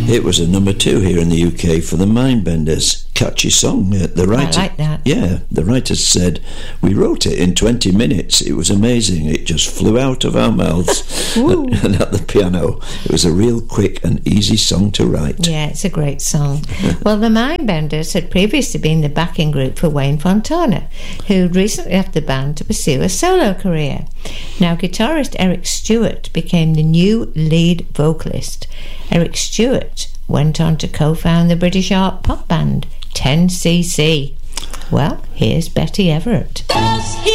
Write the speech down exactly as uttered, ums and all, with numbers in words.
It was a number two here in the U K for the Mindbenders. Catchy song. Uh, the writer, I like that. Yeah, the writer said, we wrote it in twenty minutes. It was amazing. It just flew out of our mouths. and, and at the piano, it was a real quick and easy song to write. Yeah, it's a great song. Well, the Mindbenders had previously been the backing group for Wayne Fontana, who recently left the band to pursue a solo career. Now, guitarist Eric Stewart became the new lead vocalist. Eric Stewart went on to co-found the British art pop band ten C C. Well, here's Betty Everett.